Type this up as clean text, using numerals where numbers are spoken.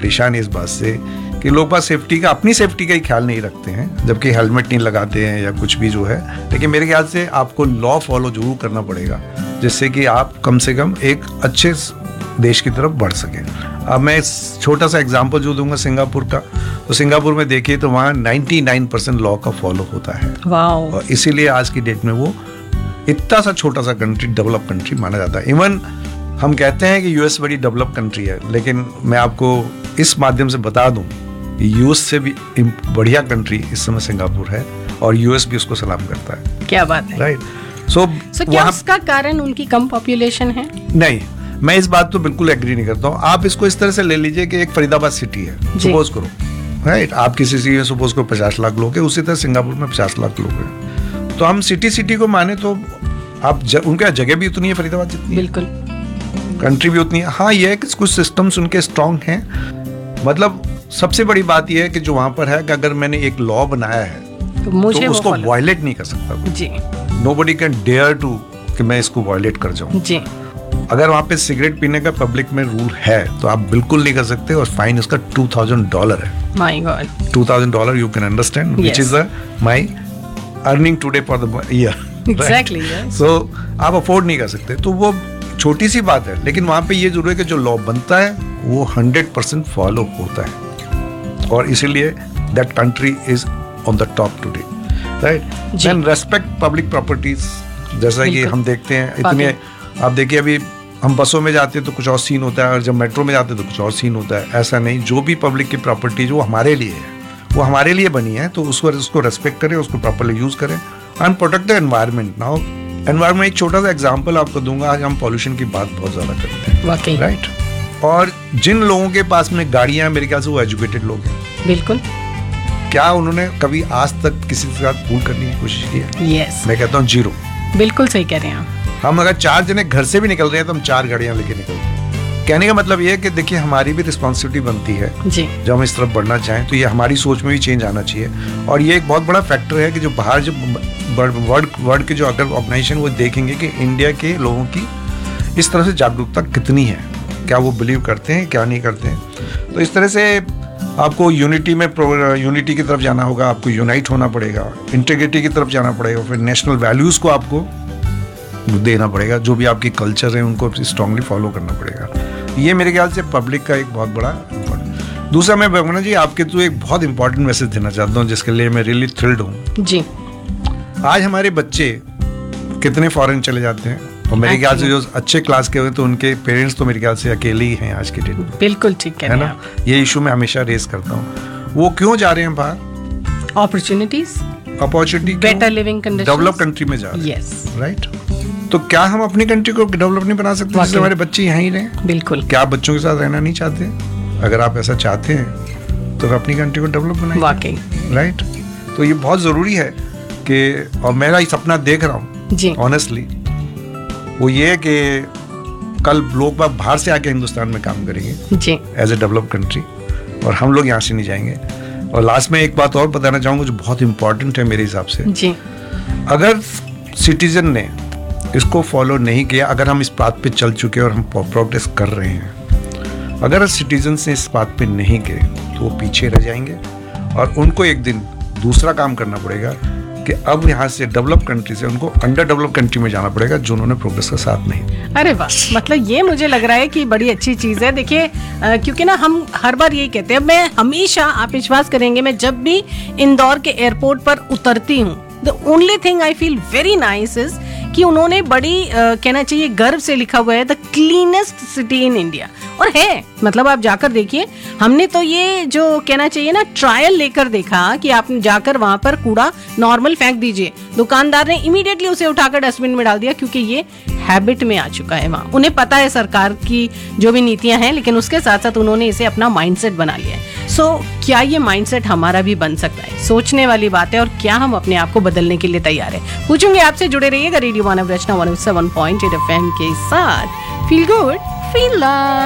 परेशान है इस बात से कि लोग बात सेफ्टी का, अपनी सेफ्टी का ही ख्याल नहीं रखते हैं, जबकि हेलमेट नहीं लगाते हैं या कुछ भी जो है। लेकिन मेरे ख्याल से आपको लॉ फॉलो जरूर करना पड़ेगा, जिससे कि आप कम से कम एक अच्छे देश की तरफ बढ़ सकें। अब मैं छोटा सा एग्जांपल जो दूंगा सिंगापुर का, तो सिंगापुर में देखिए तो वहाँ 99% लॉ का फॉलो होता है। वाओ। और इसीलिए आज की डेट में वो इतना सा छोटा सा कंट्री, डेवलप कंट्री माना जाता है। इवन हम कहते हैं कि यूएस बड़ी डेवलप कंट्री है, लेकिन मैं आपको इस माध्यम से बता दूं, यूएस से भी बढ़िया कंट्री इस समय सिंगापुर है, और यूएस भी उसको सलाम करता है। क्या बात है। राइट। सो क्या उसका कारण उनकी कम पॉपुलेशन है? नहीं, मैं इस बात तो बिल्कुल एग्री नहीं करता हूँ। आप इसको इस तरह से ले लीजिए कि एक फरीदाबाद सिटी है, सपोज करो, राइट, आप किसी सिटी में सपोज करो 50 लाख लोग हैं, उसी तरह सिंगापुर में 50 लाख लोग हैं। तो हम सिटी को माने तो आप उनका जगह भी उतनी है फरीदाबाद जितनी, बिल्कुल, कंट्री भी उतनी है। हाँ, ये है कि कुछ सिस्टम्स उनके स्ट्रांग हैं। मतलब सबसे बड़ी बात यह है कि जो वहां पर है कि अगर मैंने एक लॉ बनाया है तो उसको वायलेट नहीं कर सकता जी। नोबडी कैन डेयर टू कि मैं इसको वायलेट कर जाऊं जी। अगर वहां पे सिगरेट पीने का पब्लिक में रूल है तो आप बिल्कुल नहीं कर सकते, और फाइन इसका $2000 है। My God, $2000 you can understand which is my earning today for the year. Exactly. सो आप अफोर्ड नहीं कर सकते, तो वो छोटी सी बात है। लेकिन वहां पे ये जरूर है कि जो लॉ बनता है वो 100% फॉलो होता है, और इसीलिए that country is on the top today, right. Then respect public properties, जैसा कि हम देखते हैं इतने, आप देखिए अभी हम बसों में जाते हैं तो कुछ और सीन होता है, और जब मेट्रो में जाते हैं तो कुछ और सीन होता है। ऐसा नहीं, जो भी पब्लिक की प्रॉपर्टीज वो हमारे लिए है, वो हमारे लिए बनी है, तो उसको रेस्पेक्ट करें, उसको प्रॉपर्ली यूज करें and protect the environment. Now environment, एक छोटा सा एग्जांपल आपको दूंगा। आज हम पॉल्यूशन की बात बहुत ज्यादा करते हैं, वाकई, राइट। और जिन लोगों के पास में गाड़ियां हैं, मेरे ख्याल से वो एजुकेटेड लोग हैं। बिल्कुल। क्या उन्होंने कभी आज तक किसी के साथ फूल करने की कोशिश की है? यस। मैं कहता हूँ 0। बिल्कुल सही कह रहे हैं आप। हम अगर 4 जने घर से भी निकल रहे हैं तो हम 4 गाड़ियां लेके निकलते हैं। कहने का मतलब ये है कि देखिए हमारी भी रिस्पॉन्सिबिलिटी बनती है जी। जब हम इस तरफ बढ़ना चाहें तो ये हमारी सोच में भी चेंज आना चाहिए। और ये एक बहुत बड़ा फैक्टर है कि जो बाहर जो वर्ल्ड के जो अगर ऑर्गेनाइजेशन वो देखेंगे कि इंडिया के लोगों की इस तरह से जागरूकता कितनी है, क्या वो बिलीव करते हैं, क्या नहीं करते हैं। तो इस तरह से आपको यूनिटी की तरफ जाना होगा, आपको यूनाइट होना पड़ेगा, इंटीग्रिटी की तरफ जाना पड़ेगा, फिर नेशनल वैल्यूज़ को आपको देना पड़ेगा, जो भी आपकी कल्चर है उनको स्ट्रांगली फॉलो करना पड़ेगा। ये मेरे ख्याल से पब्लिक का एक बहुत बड़ा इम्पोर्टेंट। दूसरा, मैं भगवान जी आपके तो एक बहुत इंपॉर्टेंट मैसेज देना चाहता हूँ, जिसके लिए मैं रियली थ्रिल्ड हूँ जी। आज हमारे बच्चे कितने फॉरेन चले जाते हैं, और मेरे ख्याल से जो अच्छे क्लास के हुए तो उनके पेरेंट्स तो मेरे ख्याल से अकेले ही हैं आज के डेट में। बिल्कुल ठीक कह रहे हैं आप। ये इशू मैं हमेशा रेस करता हूँ। वो क्यों जा रहे हैं बाहर? Opportunity, better living conditions, develop country में जा रहे हैं, राइट। तो क्या हम अपनी कंट्री को डेवलप नहीं बना सकते जिससे हमारे बच्चे यहाँ ही रहें? बिल्कुल। क्या आप बच्चों के साथ रहना नहीं चाहते? अगर आप ऐसा चाहते हैं तो अपनी कंट्री को डेवलप बनाइए, वाकई, राइट। तो ये बहुत जरूरी है कि, और मेरा ये सपना देख रहा हूँ ऑनेस्टली, वो ये है कि कल लोग बाहर से आके हिंदुस्तान में काम करेंगे जी, एज ए डेवलप कंट्री, और हम लोग यहाँ से नहीं जाएंगे। और लास्ट में एक बात और बताना चाहूँगा जो बहुत इंपॉर्टेंट है मेरे हिसाब से जी। अगर सिटीजन ने इसको फॉलो नहीं किया, अगर हम इस बात पे चल चुके और हम प्रोग्रेस कर रहे हैं, अगर सिटीजन्स ने इस बात पे नहीं गए तो वो पीछे रह जाएंगे, और उनको एक दिन दूसरा काम करना पड़ेगा कि अब यहाँ से डेवलप कंट्री से उनको अंडर डेवलप कंट्री में जाना पड़ेगा, जो उन्होंने प्रोग्रेस का साथ नहीं दिया। अरे वाह, मतलब ये मुझे लग रहा है कि बड़ी अच्छी चीज़ है। देखिए क्योंकि ना हम हर बार यही कहते हैं, मैं हमेशा, आप विश्वास करेंगे, मैं जब भी इंदौर के एयरपोर्ट पर उतरती हूँ, the only thing I feel very nice is कि उन्होंने बड़ी कहना चाहिए गर्व से लिखा हुआ है the cleanest city in India, और है, मतलब आप जाकर देखिए। हमने तो ये जो कहना चाहिए ना ट्रायल लेकर देखा कि आप जाकर वहां पर कूड़ा नॉर्मल फेंक दीजिए, दुकानदार ने इमीडिएटली उसे उठाकर डस्टबिन में डाल दिया, क्योंकि ये हैबिट में आ चुका है वहाँ। उन्हें पता है सरकार की जो भी नीतियां हैं, लेकिन उसके साथ साथ उन्होंने इसे अपना माइंडसेट बना लिया है। सो क्या ये माइंडसेट हमारा भी बन सकता है? सोचने वाली बात है, और क्या हम अपने आप को बदलने के लिए तैयार है? पूछूंगे आपसे, जुड़े रहिएगा रेडियो मानव रचना 107.8 FM के साथ। Feel good, feel love.